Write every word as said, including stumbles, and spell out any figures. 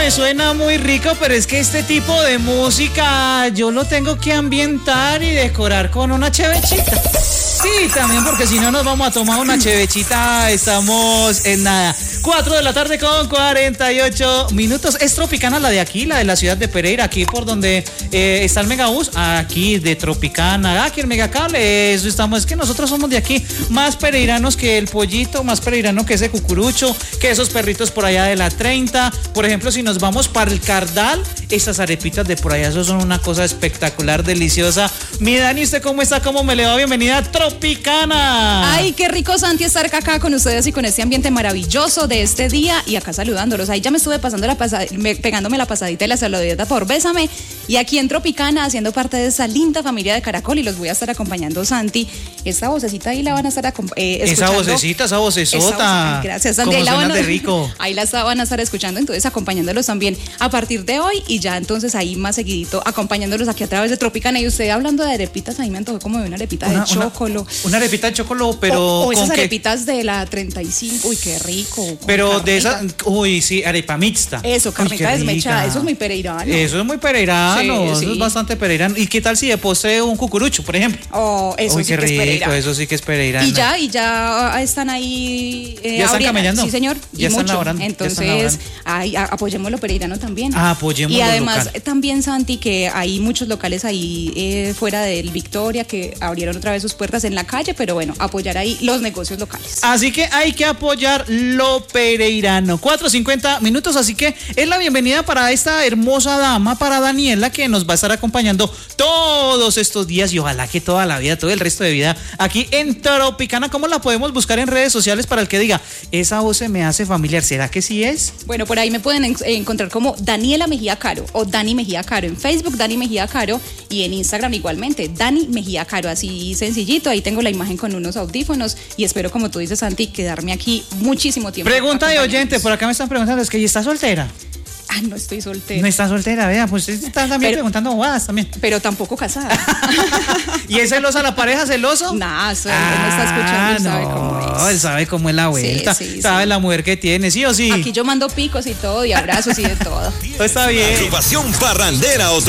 me suena muy rico, pero es que este tipo de música yo lo tengo que ambientar y decorar con una chevechita. Sí, también porque si no nos vamos a tomar una chevechita, estamos en nada. cuatro de la tarde con cuarenta y ocho minutos. Es Tropicana la de aquí, la de la ciudad de Pereira, aquí por donde eh, está el Megabús, aquí de Tropicana, aquí el Megacable, eso estamos, es que nosotros somos de aquí, más pereiranos que el pollito, más pereirano que ese cucurucho, que esos perritos por allá de la treinta, por ejemplo, si nos vamos para el Cardal, esas arepitas de por allá, eso son una cosa espectacular, deliciosa. Mi Dani, ¿usted cómo está? ¿Cómo me le va? Bienvenida a Tropicana. Ay, qué rico, Santi, estar acá con ustedes y con este ambiente maravilloso de este día y acá saludándolos. Ahí ya me estuve pasando la pasad- pegándome la pasadita y la saludita por Bésame, y aquí en Tropicana haciendo parte de esa linda familia de Caracol, y los voy a estar acompañando, Santi. Esta vocecita ahí la van a estar eh, escuchando. Esa vocecita, esa vocesota. Esa voz, gracias, Santi. Ahí la van a, de rico. Ahí la van a estar escuchando, entonces acompañándolos también a partir de hoy, y ya entonces ahí más seguidito acompañándolos aquí a través de Tropicana. Y usted hablando de arepitas, ahí me antojó como de una arepita Una, de chocolo. Una, una arepita de chocolo, pero o, o esas ¿con arepitas qué? De la treinta y cinco, uy, qué rico. Pero de esa, uy, sí, arepa mixta. Eso, carnita desmechada, eso es muy pereirano. Eso es muy pereirano, Sí, eso sí. es bastante pereirano. ¿Y qué tal si de postre un cucurucho, por ejemplo? Oh, eso uy, sí qué que es rico, pereirano. eso sí que es pereirano. Y ya, y ya están ahí. Eh, ¿Ya están abriendo. camellando? Sí, señor. Ya y están mucho. laborando, ya Entonces, están laborando. ay, a- apoyemos lo pereirano también. Ah, apoyemos Y lo además, local. también, Santi, que hay muchos locales ahí eh, fuera del Victoria que abrieron otra vez sus puertas en la calle, pero bueno, apoyar ahí los negocios locales. Así que hay que apoyar lo pereirano. cuatro cincuenta minutos, así que es la bienvenida para esta hermosa dama, para Daniela, que nos va a estar acompañando todos estos días y ojalá que toda la vida, todo el resto de vida, aquí en Tropicana. ¿Cómo la podemos buscar en redes sociales para el que diga, esa voz se me hace familiar? ¿Será que sí es? Bueno, por ahí me pueden en- encontrar como Daniela Mejía Caro o Dani Mejía Caro en Facebook, Dani Mejía Caro, y en Instagram igualmente, Dani Mejía Caro, así sencillito. Ahí tengo la imagen con unos audífonos y espero, como tú dices, Santi, quedarme aquí muchísimo tiempo. Pregunta de acompañándonos. oyente, por acá me están preguntando, es que ella está soltera. Ah, no estoy soltera. No está soltera, vea, pues ustedes están también Pero- preguntando bobadas también. Pero tampoco casada. ¿Y es celosa la pareja, celoso? Nah, eso él no está escuchando, él sabe cómo no, es. él sabe cómo es la vuelta, Sí, sí, sabe sí. la mujer que tiene, ¿sí o sí? Aquí yo mando picos y todo, y abrazos y de todo. Está bien. Agrupación Parrandera otro